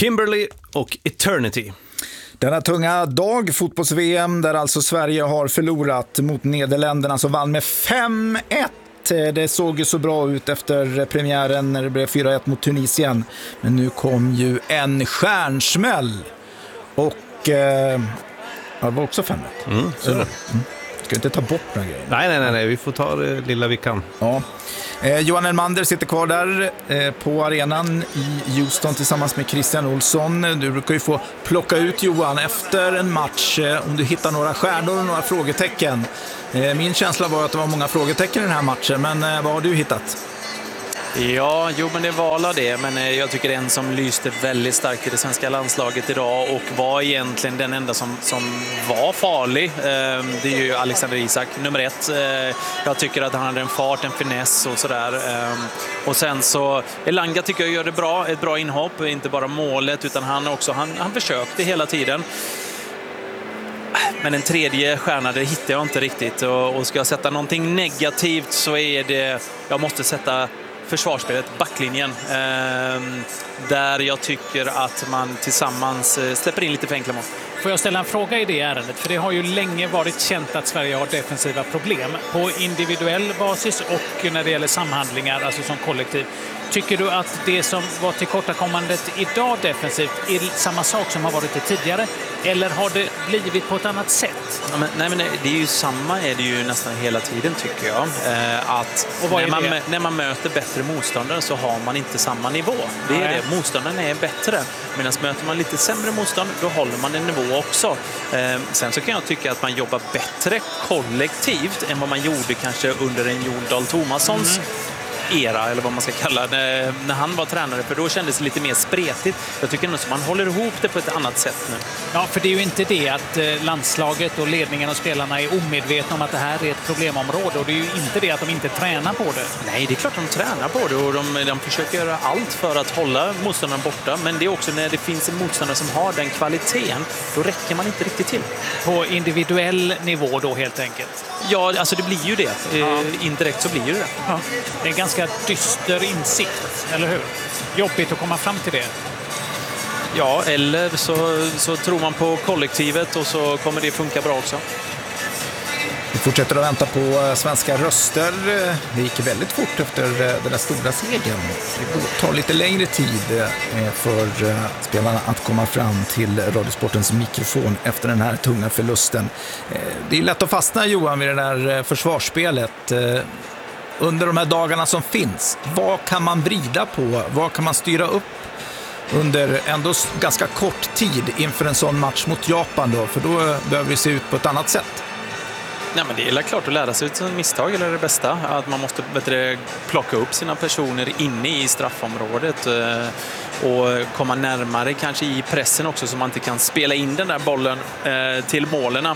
Kimberly och Eternity. Denna tunga dag, fotbolls-VM, där alltså Sverige har förlorat mot Nederländerna som vann med 5-1. Det såg ju så bra ut efter premiären när det blev 4-1 mot Tunisien. Men nu kom ju en stjärnsmäll. Och det var också 5-1. Ska inte ta bort några grejer. Nej, vi får ta det lilla vi kan. Ja. Johan Elmander sitter kvar där på arenan i Houston tillsammans med Christian Olsson. Du brukar ju få plocka ut Johan efter en match om du hittar några stjärnor och några frågetecken. Min känsla var att det var många frågetecken i den här matchen, men vad har du hittat? Ja, men det var alla det, men jag tycker en som lyste väldigt starkt i det svenska landslaget idag och var egentligen den enda som var farlig, det är ju Alexander Isak, nummer 1. Jag tycker att han hade en fart, en finess och sådär. Och sen så, Elanga tycker jag gör det bra, ett bra inhopp, inte bara målet utan han försökte hela tiden. Men en tredje stjärna, det hittar jag inte riktigt, och ska jag sätta någonting negativt så är det, jag måste sätta försvarsspelet, backlinjen, där jag tycker att man tillsammans släpper in lite för enkla mål. Får jag ställa en fråga i det ärendet? För det har ju länge varit känt att Sverige har defensiva problem på individuell basis och när det gäller samhandlingar, alltså som kollektiv. Tycker du att det som var tillkortakommandet idag defensivt är samma sak som har varit det tidigare? Eller har det blivit på ett annat sätt? Ja, men det är ju samma, är det ju nästan hela tiden tycker jag. Att när man möter bättre motståndare så har man inte samma nivå. Det är det. Motståndarna är bättre. Medan möter man lite sämre motstånd, då håller man en nivå också. Sen så kan jag tycka att man jobbar bättre kollektivt än vad man gjorde kanske under en Jon Dahl Tomassons era, eller vad man ska kalla det, när han var tränare, för då kändes det lite mer spretigt. Jag tycker nog att man håller ihop det på ett annat sätt nu. Ja, för det är ju inte det att landslaget och ledningen och spelarna är omedvetna om att det här är ett problemområde, och det är ju inte det att de inte tränar på det. Nej, det är klart de tränar på det, och de försöker göra allt för att hålla motståndaren borta, men det är också när det finns en motståndare som har den kvaliteten, då räcker man inte riktigt till. På individuell nivå då helt enkelt? Ja, alltså det blir ju det. Indirekt så blir ju det. Ja. Det är en ganska dyster insikt, eller hur? Jobbigt att komma fram till det. Ja, eller så tror man på kollektivet och så kommer det funka bra också. Vi fortsätter att vänta på svenska röster. Det gick väldigt fort efter den där stora segern. Det tar lite längre tid för spelarna att komma fram till Radiosportens mikrofon efter den här tunga förlusten. Det är lätt att fastna, Johan, vid det där försvarsspelet. Under de här dagarna som finns, vad kan man vrida på? Vad kan man styra upp under ändå ganska kort tid inför en sån match mot Japan då? För då behöver vi se ut på ett annat sätt. Nej, men det är klart att lära sig ut ett misstag, eller det bästa. Att man måste plocka upp sina personer inne i straffområdet och komma närmare kanske i pressen också, så man inte kan spela in den där bollen till målen.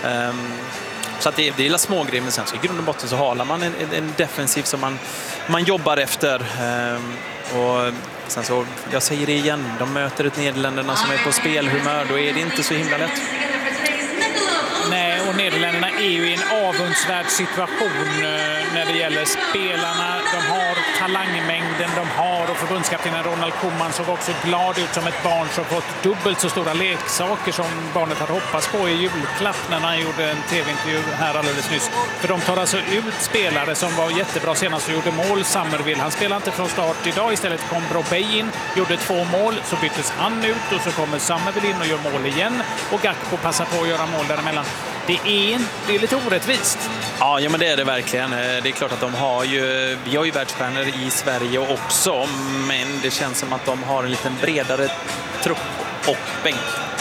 Så att det är smågrejer, men sen så i grund och botten så har man en defensiv som man jobbar efter. Och sen så, jag säger det igen, de möter ett Nederländerna som är på spelhumör, då är det inte så himla lätt. Nej, och Nederländerna är ju i en avundsvärd situation när det gäller spelarna. De har talangmängden de har, och förbundskaptenen Ronald Koeman såg också glad ut som ett barn som fått dubbelt så stora leksaker som barnet hade hoppats på i julklapp när han gjorde en tv-intervju här alldeles nyss. För de tar alltså ut spelare som var jättebra senast och gjorde mål. Summerville, han spelar inte från start idag. Istället kom Brobey in, gjorde 2 mål, så byttes han ut och så kommer Summerville in och gör mål igen. Och Gakpo passar på att göra mål däremellan. Det är lite orättvist. Ja, men det är det verkligen. Det är klart att vi har ju världsstjärnor i Sverige också, men det känns som att de har en liten bredare trupp och bänk.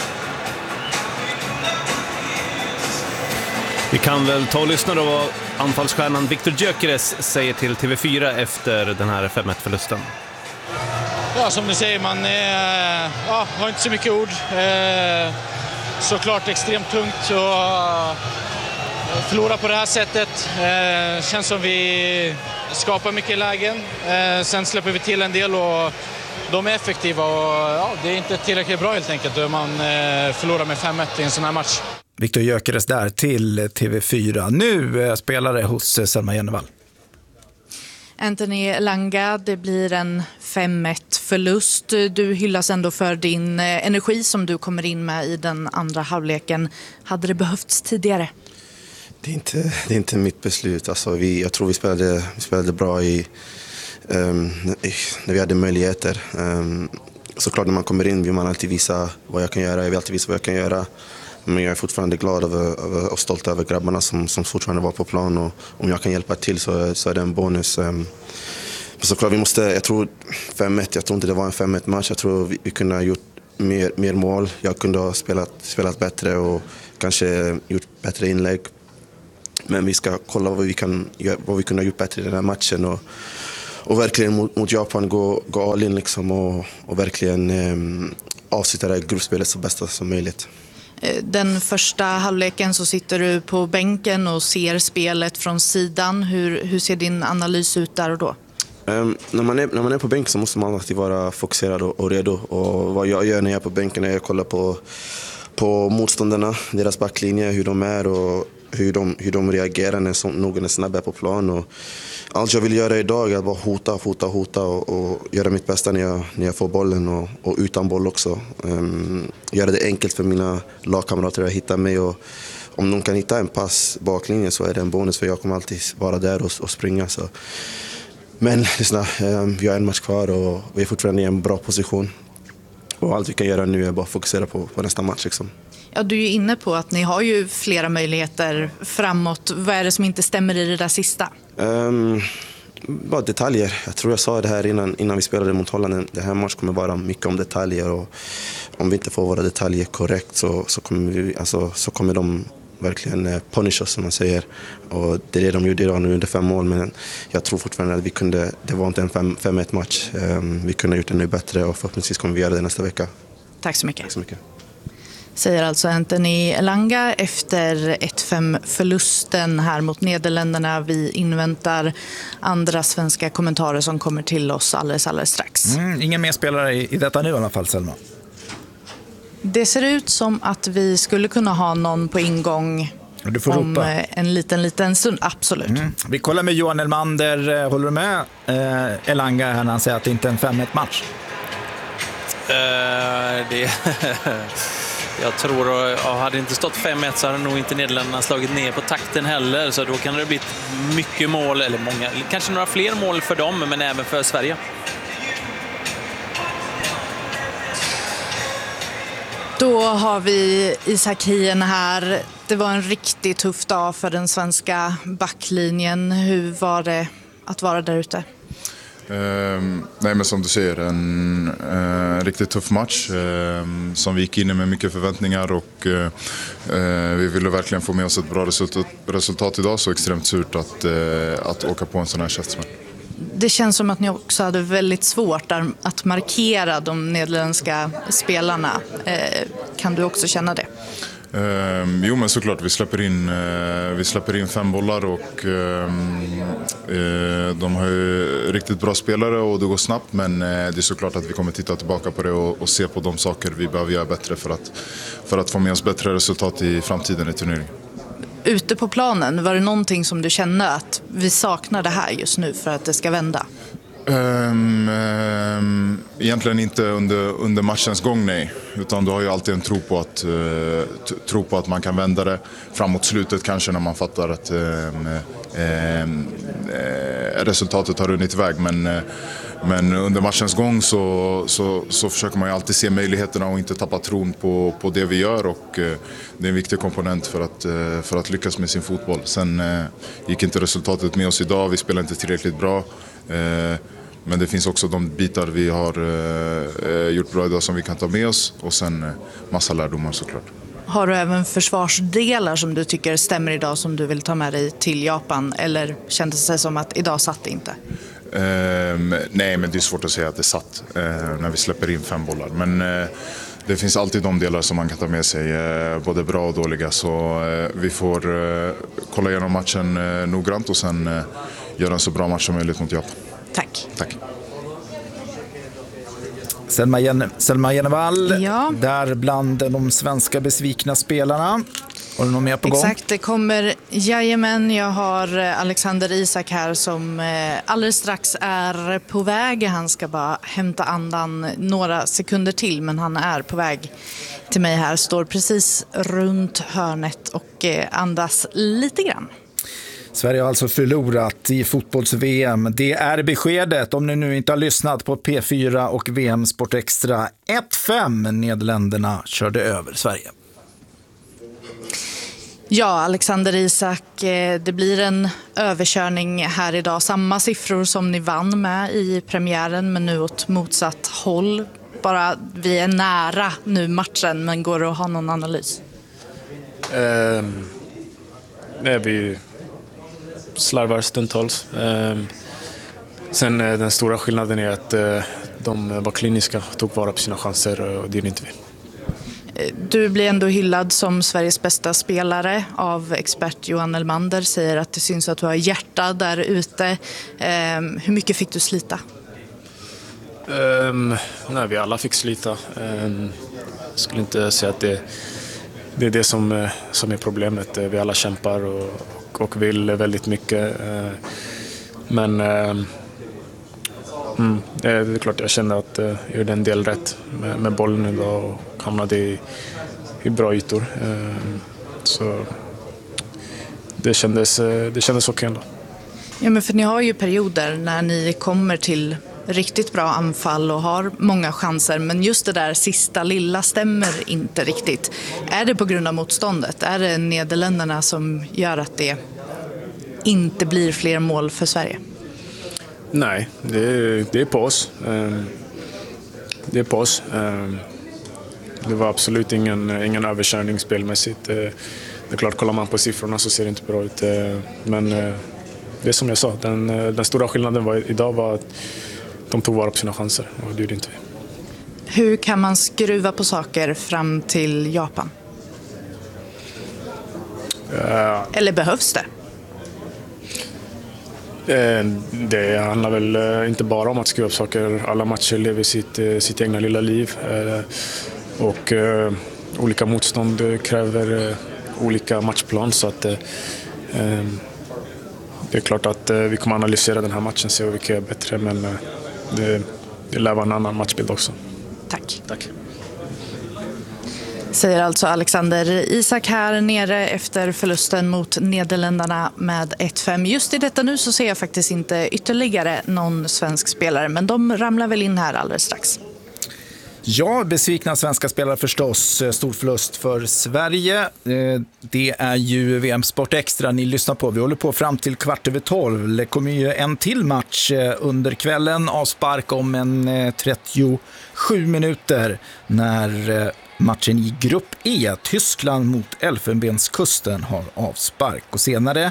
Vi kan väl ta och lyssna då vad anfallsstjärnan Viktor Gyökeres säger till TV4 efter den här 5-1-förlusten. Ja, som du säger, man har inte så mycket ord. Såklart extremt tungt att förlora på det här sättet. Känns som vi skapar mycket lägen. Sen släpper vi till en del och de är effektiva. Och, det är inte tillräckligt bra helt enkelt då man förlorar med 5-1 i en sån här match. Viktor Gyökeres där till TV4. Nu spelare hos Selma Jennevall. Anthony Elanga, det blir en 5-1 förlust. Du hyllas ändå för din energi som du kommer in med i den andra halvleken. Hade det behövts tidigare? Det är inte mitt beslut. Alltså jag tror vi spelade bra när vi hade möjligheter. Såklart när man kommer in vill man alltid visa vad jag kan göra. Jag vill alltid visa vad jag kan göra. Men jag är fortfarande glad och stolt över grabbarna som fortfarande var på plan. Och om jag kan hjälpa till så är det en bonus. Såklart jag tror 5-1, jag tror inte det var en 5-1 match. Jag tror vi kunde ha gjort mer mål. Jag kunde ha spelat bättre och kanske gjort bättre inlägg. Men vi ska kolla vad vi kunde ha gjort bättre i den här matchen. Och verkligen mot Japan gå all in liksom och verkligen avsluta det här gruppspelet så bästa som möjligt. Den första halvleken så sitter du på bänken och ser spelet från sidan. Hur ser din analys ut där och då? När man är på bänken så måste man alltid vara fokuserad och redo. Och vad jag gör när jag är på bänken är att jag kollar på motståndarna, deras backlinje, hur de är och hur de reagerar när någon är snabb på plan. Och allt jag vill göra idag är att bara hota och göra mitt bästa när jag får bollen och utan boll också. Göra det enkelt för mina lagkamrater att hitta mig. Och om de kan hitta en pass baklinjen så är det en bonus, för jag kommer alltid vara där och springa. Så. Men lyssna, vi har en match kvar och vi är fortfarande i en bra position. Och allt vi kan göra nu är bara fokusera på nästa match. Liksom. Ja, du är ju inne på att ni har ju flera möjligheter framåt. Vad är det som inte stämmer i det där sista? Bara detaljer. Jag tror jag sa det här innan vi spelade mot Holland. Det här matchen kommer vara mycket om detaljer. Och om vi inte får våra detaljer korrekt så kommer de verkligen punish oss, som man säger. Och det är det de gjorde idag nu under 5 mål. Men jag tror fortfarande att det var inte en 5-1 match. Vi kunde ha gjort det nu bättre och förhoppningsvis kommer vi göra det nästa vecka. Tack så mycket. Tack så mycket. Säger alltså Anthony Elanga efter 1-5-förlusten här mot Nederländerna. Vi inväntar andra svenska kommentarer som kommer till oss alldeles strax. Ingen mer spelare i detta nu i alla fall, Selma. Det ser ut som att vi skulle kunna ha någon på ingång om en liten stund. Absolut. Vi kollar med Johan Elmander. Håller du med Elanga här när han säger att det inte är en 5-1-match? Jag tror, hade det inte stått 5-1 så hade nog inte Nederländerna slagit ner på takten heller. Så då kan det bli mycket mål, eller många, kanske några fler mål för dem, men även för Sverige. Då har vi Isak Hien här. Det var en riktigt tuff dag för den svenska backlinjen. Hur var det att vara där ute? Nej, men som du säger, en riktigt tuff match som vi gick in med mycket förväntningar och vi ville verkligen få med oss ett bra resultat idag, så extremt surt att åka på en sån här käftsmäll. Det känns som att ni också hade väldigt svårt att markera de nederländska spelarna. Kan du också känna det? Jo, men såklart, vi släpper in 5 bollar och de har ju riktigt bra spelare och det går snabbt, men det är såklart att vi kommer titta tillbaka på det och se på de saker vi behöver göra bättre för att få med oss bättre resultat i framtiden i turneringen. Ute på planen, var det någonting som du kände att vi saknar det här just nu för att det ska vända? Egentligen inte under matchens gång, nej. Utan du har ju alltid en tro på att man kan vända det framåt slutet, kanske när man fattar att resultatet har runnit iväg. Men under matchens gång så försöker man ju alltid se möjligheterna och inte tappa tron på det vi gör, och det är en viktig komponent för att lyckas med sin fotboll. Sen gick inte resultatet med oss idag, vi spelade inte tillräckligt bra. Men det finns också de bitar vi har gjort bra idag som vi kan ta med oss, och sen massa lärdomar såklart. Har du även försvarsdelar som du tycker stämmer idag som du vill ta med dig till Japan, eller kändes det som att idag satt det inte? Nej, men det är svårt att säga att det satt när vi släpper in 5 bollar. Men det finns alltid de delar som man kan ta med sig, både bra och dåliga. Så vi får kolla igenom matchen noggrant och sen göra en så bra match som möjligt mot Japan. Tack. Tack. Selma Jenevall, där bland de svenska besvikna spelarna. Har du något mer på gång? Exakt, det kommer. Jajamän, jag har Alexander Isak här som alldeles strax är på väg. Han ska bara hämta andan några sekunder till, men han är på väg till mig här. Står precis runt hörnet och andas lite grann. Sverige har alltså förlorat i fotbolls-VM. Det är beskedet om ni nu inte har lyssnat på P4 och VM Sport Extra. 1-5, Nederländerna körde över Sverige. Ja, Alexander Isak, det blir en överkörning här idag. Samma siffror som ni vann med i premiären, men nu åt motsatt håll. Bara vi är nära nu matchen, men går det att ha någon analys? Vi slarvar stundtals. Sen den stora skillnaden är att de var kliniska, tog vara på sina chanser, och det är inte vi. Du blir ändå hyllad som Sveriges bästa spelare av expert Johan Elmander. Säger att det syns att du har hjärta där ute. Hur mycket fick du slita? Nej, vi alla fick slita. Jag skulle inte säga att det är det som är problemet. Vi alla kämpar och vill väldigt mycket. Men det är klart jag känner att jag gjorde en del rätt med bollen idag och hamnade i bra ytor. Så det kändes okej ändå. Ja, men för ni har ju perioder när ni kommer till riktigt bra anfall och har många chanser, men just det där sista lilla stämmer inte riktigt. Är det på grund av motståndet? Är det Nederländerna som gör att det inte blir fler mål för Sverige? Nej, det är på oss. Det är på oss. Det var absolut ingen överkörning spelmässigt. Det är klart, kollar man på siffrorna så ser det inte bra ut. Men det är som jag sa, den stora skillnaden idag var att de tog vara på sina chanser, och det gjorde inte vi. Hur kan man skruva på saker fram till Japan? Eller behövs det? Det handlar väl inte bara om att skruva upp saker. Alla matcher lever sitt egna lilla liv. Och olika motstånd kräver olika matchplan. Så att det är klart att vi kommer analysera den här matchen och se vilka är bättre. Men det lär vara en annan matchbild också. Tack. Säger alltså Alexander Isak här nere efter förlusten mot Nederländerna med 1-5. Just i detta nu så ser jag faktiskt inte ytterligare någon svensk spelare, men de ramlar väl in här alldeles strax. Ja, besvikna svenska spelare förstås. Stor förlust för Sverige. Det är ju VM Sport Extra ni lyssnar på. Vi håller på fram till 11:15. Det kommer ju en till match under kvällen. Avspark om en 37 minuter när matchen i grupp E, Tyskland mot Elfenbenskusten, har avspark. Och senare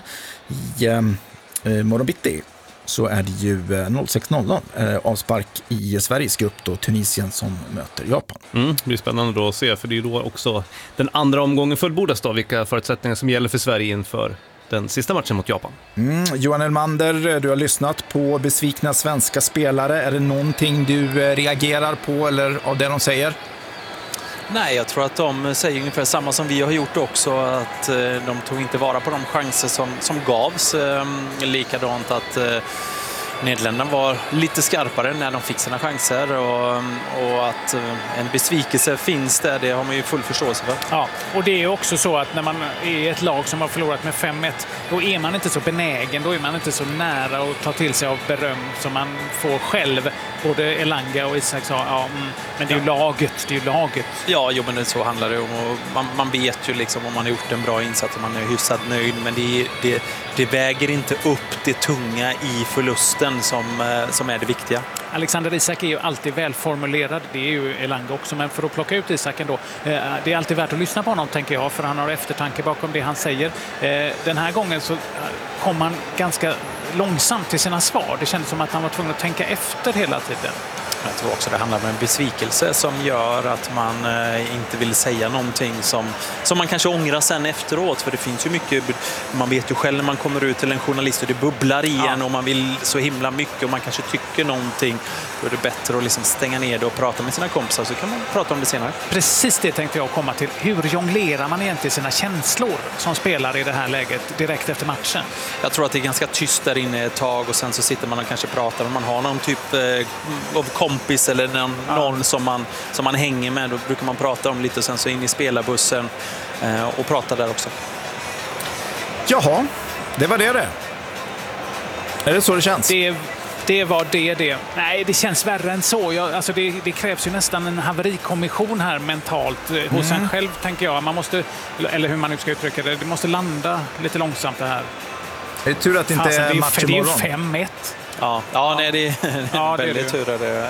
i morgon bitti så är det ju 06:00 avspark i Sveriges grupp då, Tunisien som möter Japan. Det blir spännande då att se, för det är ju då också den andra omgången fullbordas då, vilka förutsättningar som gäller för Sverige inför den sista matchen mot Japan. Johan Elmander, du har lyssnat på besvikna svenska spelare. Är det någonting du reagerar på eller av det de säger? Nej, jag tror att de säger ungefär samma som vi har gjort också, att de tog inte vara på de chanser som gavs. Likadant att Nederländerna var lite skarpare när de fick sina chanser, och att en besvikelse finns där, det har man ju full förståelse för. Ja, och det är också så att när man är ett lag som har förlorat med 5-1, då är man inte så benägen, då är man inte så nära att ta till sig av beröm som man får själv. Både Elanga och Isak sa, men det är ju laget. Ja, men så handlar det om. Och man vet ju liksom om man har gjort en bra insats och man är hyfsat nöjd, men det väger inte upp det tunga i förlusten som är det viktiga. Alexander Isak är ju alltid välformulerad, det är ju Elanga också, men för att plocka ut Isak ändå, det är alltid värt att lyssna på honom, tänker jag, för han har eftertanke bakom det han säger. Den här gången så kom han ganska långsamt till sina svar. Det kändes som att han var tvungen att tänka efter hela tiden. Jag tror också det handlar om en besvikelse som gör att man inte vill säga någonting som man kanske ångrar sen efteråt. För det finns ju mycket, man vet ju själv när man kommer ut till en journalist och det bubblar igen och man vill så himla mycket och man kanske tycker någonting. Då är det bättre att liksom stänga ner det och prata med sina kompisar, så kan man prata om det senare. Precis det tänkte jag komma till. Hur jonglerar man egentligen sina känslor som spelare i det här läget direkt efter matchen? Jag tror att det är ganska tyst där inne ett tag och sen så sitter man och kanske pratar. Om man har någon typ av kompis eller någon som man hänger med, då brukar man prata om lite och sen så in i spelarbussen och prata där också. Jaha, det var det. Är det så det känns? Det var det. Nej, det känns värre än så. Alltså det krävs ju nästan en haverikommission här mentalt hos en själv, tänker jag. Man måste, eller hur man nu ska uttrycka det, det måste landa lite långsamt det här. Är det tur att det inte är match imorgon? Det är ju 5-1. Ja, nej, det är väldigt tur.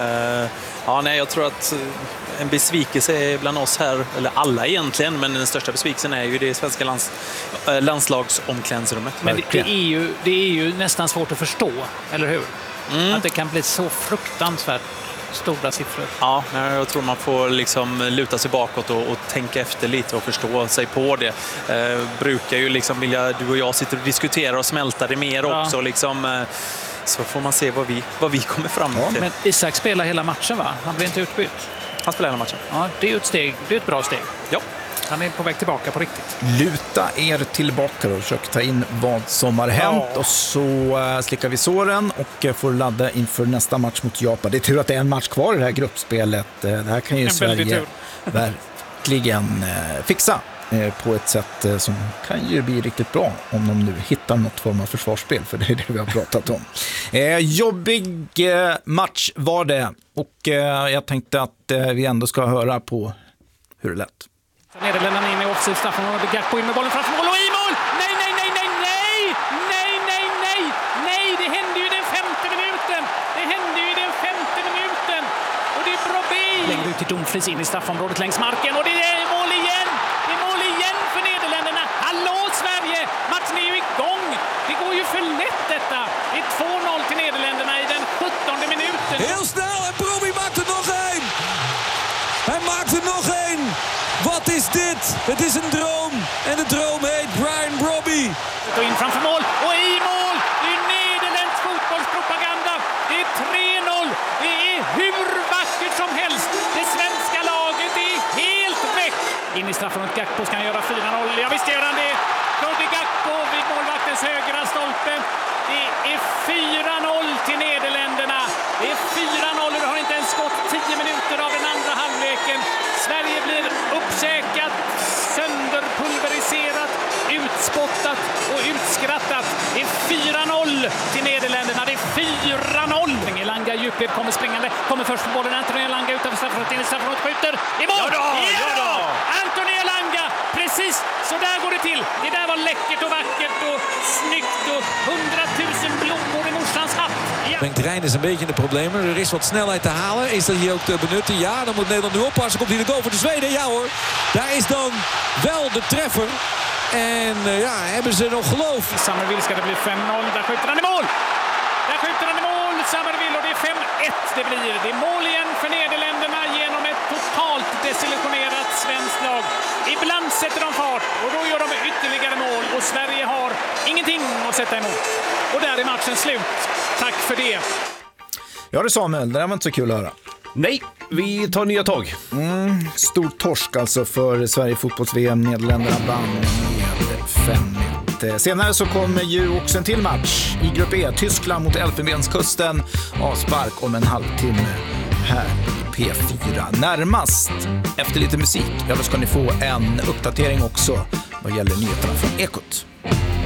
Jag tror att en besvikelse är bland oss här, eller alla egentligen, men den största besvikelsen är ju det svenska landslagsomklädningsrummet. Men det är ju nästan svårt att förstå, eller hur? Att det kan bli så fruktansvärt stora siffror. Ja, jag tror man får liksom luta sig bakåt och tänka efter lite och förstå sig på det. Brukar ju liksom vilja, du och jag sitter och diskuterar och smälta det mer också liksom, så får man se vad vi kommer fram till. Men Isak spelar hela matchen, va? Han blir inte utbytt. Han spelar hela matchen. Ja, det är ju ett steg. Det är ett bra steg. Ja. Han är på väg tillbaka på riktigt. Luta er tillbaka och försök ta in vad som har hänt. Och så slickar vi såren och får ladda inför nästa match mot Japan. Det är tur att det är en match kvar i det här gruppspelet. Det här kan ju Sverige verkligen fixa på ett sätt som kan ju bli riktigt bra om de nu hittar något form av försvarsspel, för det är det vi har pratat om. Jobbig match var det, och jag tänkte att vi ändå ska höra på hur det lät. Nederländerna in i offside straffområdet. Gakpo in med bollen framför mål och i mål! Nej! Det hände ju den 5:e minuten! Och det är Brobbey! Längre ut till Dumfries in i straffområdet längs marken, och det är mål igen! Det är mål igen för Nederländerna! Hallå Sverige! Matchen är ju igång! Det går ju för lätt detta! Det är 2-0 till Nederländerna i den 17:e minuten. Heel snel en Brobbey maakt er nog één! Hij maakt er nog één! Wat is dit? Het is een droom. En de droom heet Brian Brobbey. Och in framför mål och i mål. Det är Nederländs fotbollspropaganda. Det är 3-0. Det är hur vackert som helst. Det svenska laget är helt väck. In i straffområdet. Gakpo ska han göra 4-0. Ja, visst gör han det. Cody Gakpo vid målvaktens högra stolpe. Det är 4-0 till Nederländerna. Det är 4-0 och det har inte ens gått 10 minuter av den andra halvleken. Sverige blir uppkäkat, sönderpulveriserat, utspottat och utskrattat. Det är 4-0 till Nederländerna. Det är 4-0. Elanga djupled kommer springande, kommer först på bollen. Anthony Elanga utanför straffområdet, in i straffområdet, skjuter i mål! Ja då! Anthony Elanga, precis så där går det till. Det där var läckert och vackert och snyggt och 100 000 blommor i morsans hatt. Ja. Bengt Reijn is een beetje in de problemen. Er is wat snelheid te halen. Is dat hier ook te benutten? Ja, dan moet Nederland nu oppassen. Komt hier de goal voor de Zweden? Ja hoor. Daar is dan wel de treffer. En hebben ze nog geloof. Summerville ska det bli 5-0. Där skjuter han i mål! Summerville, och det är 5-1 det blir. Det är mål igen för Nederländerna genom ett totalt desillusionerat svenskt lag. Ibland sätter de fart och då gör de ytterligare mål och Sverige har ingenting att sätta emot. Och där är matchen slut. Tack för det. Ja, det Samuel, det var inte så kul att höra. Nej, vi tar nya tag. Stor torsk alltså för Sverige fotbolls-VM. Nederländerna vann med 5-1. Senare så kommer ju också en till match i grupp E. Tyskland mot Elfenbenskusten. Avspark om en halvtimme här i P4. Närmast efter lite musik, ja, då ska ni få en uppdatering också vad gäller nyheterna från Ekot.